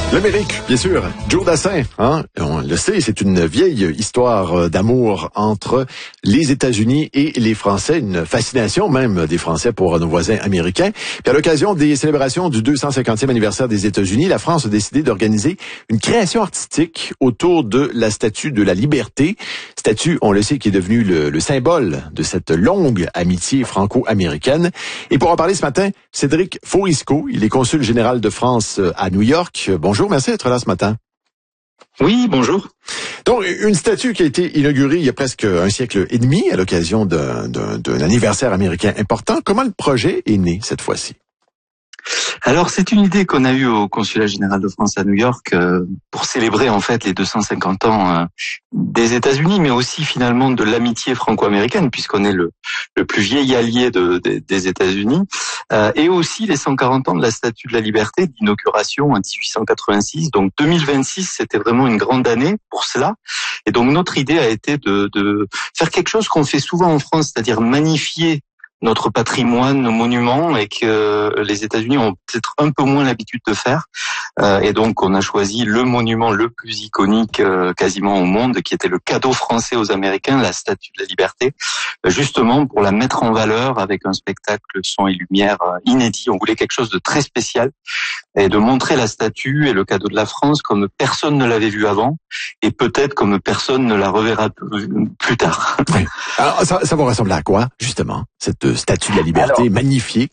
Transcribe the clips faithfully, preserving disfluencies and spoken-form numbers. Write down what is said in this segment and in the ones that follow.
L'Amérique, bien sûr. Joe Dassin, hein, on le sait, c'est une vieille histoire d'amour entre les États-Unis et les Français, une fascination même des Français pour nos voisins américains. Puis à l'occasion des célébrations du deux cent cinquantième anniversaire des États-Unis, la France a décidé d'organiser une création artistique autour de la Statue de la Liberté. Statue, on le sait, qui est devenue le, le symbole de cette longue amitié franco-américaine. Et pour en parler ce matin, Cédric Faurisco, il est consul général de France à New York. Bonjour. Bonjour, merci d'être là ce matin. Oui, bonjour. Donc, une statue qui a été inaugurée il y a presque un siècle et demi à l'occasion d'un, d'un, d'un anniversaire américain important. Comment le projet est né cette fois-ci? Alors, c'est une idée qu'on a eue au Consulat général de France à New York euh, pour célébrer en fait les deux cent cinquante ans euh, des États-Unis, mais aussi finalement de l'amitié franco-américaine, puisqu'on est le, le plus vieil allié de, de, des États-Unis, euh, et aussi les cent quarante ans de la Statue de la Liberté, d'inauguration en dix-huit cent quatre-vingt-six. Donc deux mille vingt-six, c'était vraiment une grande année pour cela. Et donc notre idée a été de, de faire quelque chose qu'on fait souvent en France, c'est-à-dire magnifier notre patrimoine, nos monuments, et que les États-Unis ont peut-être un peu moins l'habitude de faire. Euh, et donc, on a choisi le monument le plus iconique euh, quasiment au monde, qui était le cadeau français aux Américains, la Statue de la Liberté, justement pour la mettre en valeur avec un spectacle son et lumière euh, inédit. On voulait quelque chose de très spécial et de montrer la statue et le cadeau de la France comme personne ne l'avait vu avant, et peut-être comme personne ne la reverra plus tard. Oui. Alors, ça, ça va ressembler à quoi, justement, cette Statue de la Liberté alors, magnifique?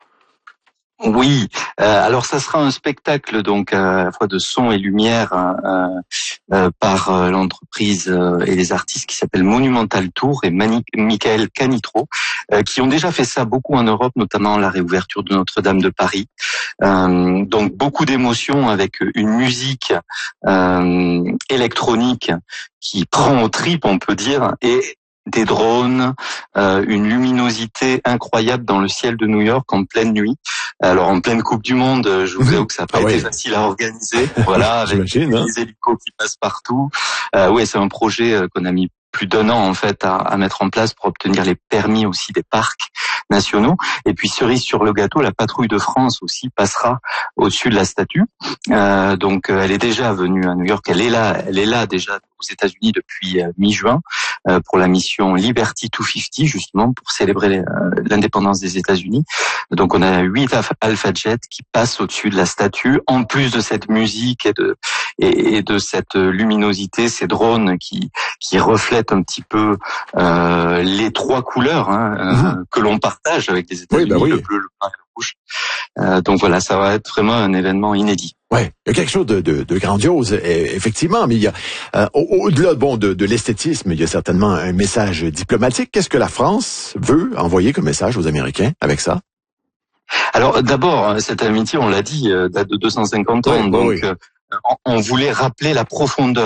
Oui, euh, alors ça sera un spectacle donc à la fois de son et lumière euh, euh, par euh, l'entreprise euh, et les artistes qui s'appelle Monumental Tour et Mani- Michael Canitro, euh, qui ont déjà fait ça beaucoup en Europe, notamment la réouverture de Notre-Dame de Paris. Euh, donc beaucoup d'émotions avec une musique euh, électronique qui prend aux tripes, on peut dire, et des drones, euh, une luminosité incroyable dans le ciel de New York en pleine nuit. Alors en pleine Coupe du Monde, je vous avoue que ça n'a pas ah été ouais. facile à organiser. Voilà, avec les hein. hélicos qui passent partout. Euh, oui, c'est un projet qu'on a mis plus d'un an en fait à, à mettre en place pour obtenir les permis aussi des parcs nationaux. Et puis cerise sur le gâteau, la patrouille de France aussi passera au-dessus de la statue. Euh, donc elle est déjà venue à New York, elle est là, elle est là déjà aux États-Unis depuis euh, mi-juin euh, pour la mission Liberty deux cent cinquante, justement pour célébrer les, euh, l'indépendance des États-Unis. Donc on a huit Alpha Jet qui passent au-dessus de la statue, en plus de cette musique et de et, et de cette luminosité, ces drones qui qui reflètent un petit peu euh, les trois couleurs hein, mmh. euh, que l'on partage avec les États-Unis, oui, bah oui. le bleu, le brun et le rouge. Euh, donc voilà, ça va être vraiment un événement inédit. Ouais, il y a quelque chose de, de, de grandiose, effectivement, mais il y a euh, au-delà bon de, de l'esthétisme, il y a certainement un message diplomatique. Qu'est-ce que la France veut envoyer comme message aux Américains avec ça? Alors d'abord, cette amitié, on l'a dit, date de deux cent cinquante ans, ouais, donc oui. euh, on voulait rappeler la profondeur